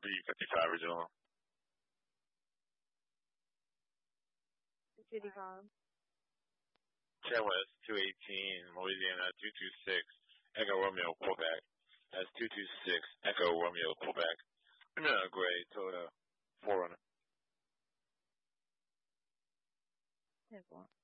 B55 original. City Con. Chadwest 218, Louisiana 226, Echo Romeo, Quebec. That's 226, Echo Romeo, Quebec. Gray Toyota 4Runner. 10-4.